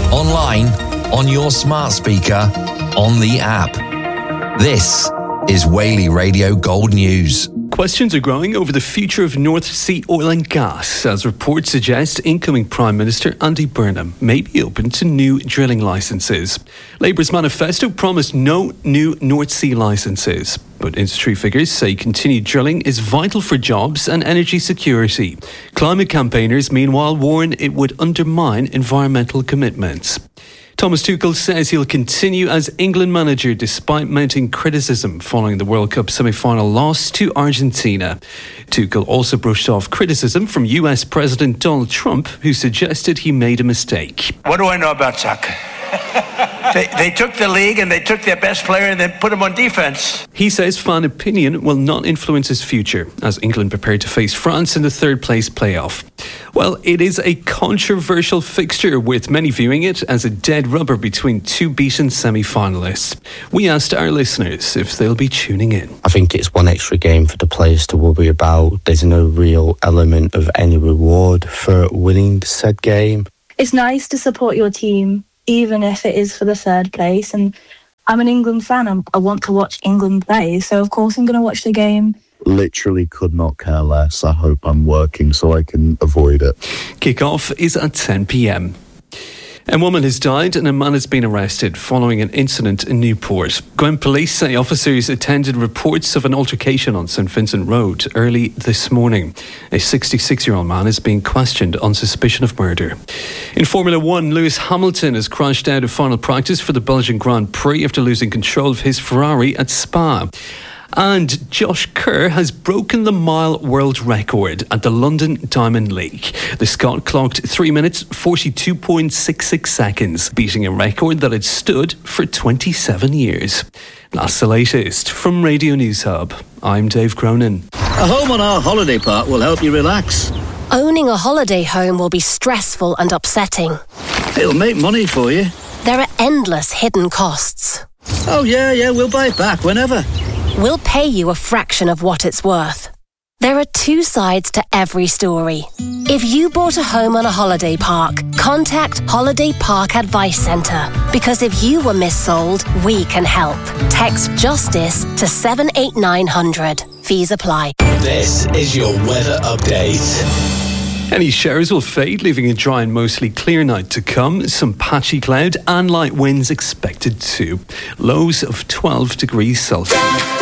online, on your smart speaker, on the app. This is Whaley Radio Gold News. Questions are growing over the future of North Sea oil and gas, as reports suggest incoming Prime Minister Andy Burnham may be open to new drilling licences. Labour's manifesto promised no new North Sea licences, but industry figures say continued drilling is vital for jobs and energy security. Climate campaigners, meanwhile, warn it would undermine environmental commitments. Thomas Tuchel says he'll continue as England manager despite mounting criticism following the World Cup semi-final loss to Argentina. Tuchel also brushed off criticism from US President Donald Trump, who suggested he made a mistake. What do I know about soccer? They took the league and they took their best player and then put him on defence. He says fan opinion will not influence his future as England prepare to face France in the third place playoff. Well, it is a controversial fixture, with many viewing it as a dead rubber between two beaten semi-finalists. We asked our listeners if they'll be tuning in. I think it's one extra game for the players to worry about. There's no real element of any reward for winning said game. It's nice to support your team, even if it is for the third place. And I'm an England fan. I want to watch England play. So, of course, I'm going to watch the game. Literally could not care less. I hope I'm working so I can avoid it. Kick-off is at 10 p.m. A woman has died and a man has been arrested following an incident in Newport. Gwent police say officers attended reports of an altercation on St Vincent Road early this morning. A 66-year-old man is being questioned on suspicion of murder. In Formula 1, Lewis Hamilton has crashed out of final practice for the Belgian Grand Prix after losing control of his Ferrari at Spa. And Josh Kerr has broken the mile world record at the London Diamond League. The Scot clocked 3 minutes 42.66 seconds, beating a record that had stood for 27 years. That's the latest from Radio News Hub. I'm Dave Cronin. A home on our holiday park will help you relax. Owning a holiday home will be stressful and upsetting. It'll make money for you. There are endless hidden costs. Oh yeah, we'll buy it back whenever. We'll pay you a fraction of what it's worth. There are two sides to every story. If you bought a home on a holiday park, contact Holiday Park Advice Centre. Because if you were missold, we can help. Text JUSTICE to 78900. Fees apply. This is your weather update. Any showers will fade, leaving a dry and mostly clear night to come. Some patchy cloud and light winds expected too. Lows of 12 degrees Celsius.